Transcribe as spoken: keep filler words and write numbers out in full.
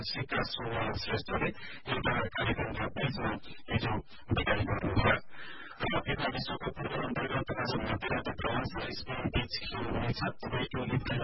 सिका सोमनाथ श्रेष्ठले एउटा कार्यक्रमका पेजमा हिजो विदाई गर्नुभयो र फिफा विश्वकप फुटबल अन्तर्गत आज मध्यरात फ्रान्स र स्पेन बीच खेल हुनेछ। दुवै टोली